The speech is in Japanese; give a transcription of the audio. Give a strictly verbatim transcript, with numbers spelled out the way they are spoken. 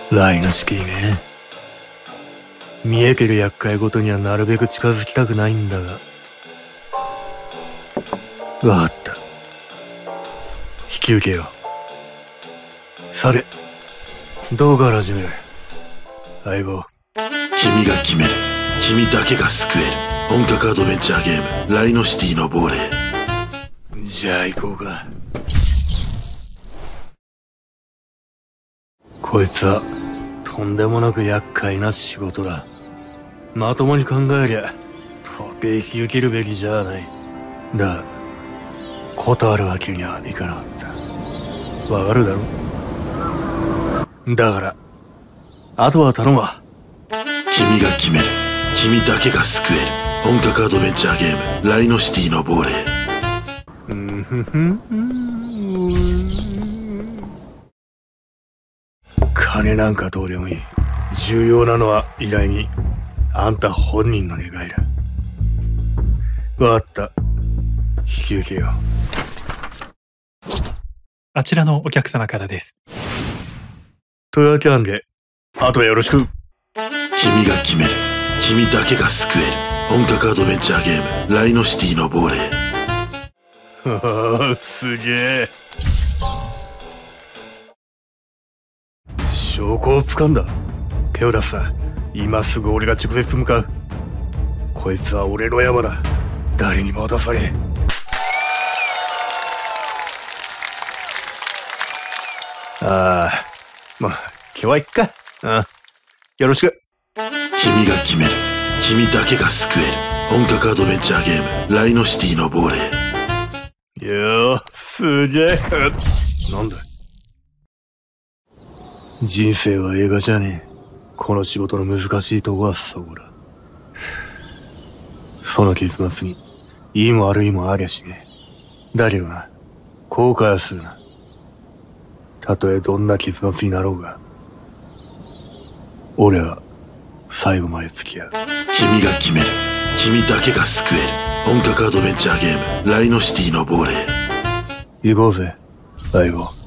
ライノシティね。見えてる厄介ごとにはなるべく近づきたくないんだが。わかった。引き受けよう。さて、どうから始める？相棒。 君が決める。君だけが救える。本格アドベンチャーゲーム、ライノシティの亡霊。 じゃあ行こうか。こいつは、とんでもなく厄介な仕事だ。まともに考えりゃ、到底引き受けるべきじゃない。だ、断るわけにはいかなかった。わかるだろ？だから、あとは頼むわ。 君が決める。君だけが救える。本格アドベンチャーゲーム、ライノシティの亡霊。 うんふふん。金なんかどうでもいい。重要なのは依頼人。あんた本人の願いだ。わかった。引き受けよう。 あちらのお客様からです。 というわけなんで、あとよろしく。 君が決める。君だけが救える。本格アドベンチャーゲーム、ライノシティの亡霊。 はあ、すげえ。証拠を掴んだ。手を出すな。今すぐ俺が直接向かう。こいつは俺の山だ。誰にも渡さねえ。ああ、まあ、今日はいっか。ああ、よろしく。 君が決める。君だけが救える。本格アドベンチャーゲーム、ライノシティの亡霊。 よー、すげえ。なんだ。人生は映画じゃねえ。この仕事の難しいとこはそこだ。その結末に、いいも悪いもありゃしねえ。だけどな、後悔はするな。たとえどんな結末になろうが、俺は最後まで付き合う。 君が決める。君だけが救える。本格アドベンチャーゲーム、ライノシティの亡霊。 行こうぜ、相棒。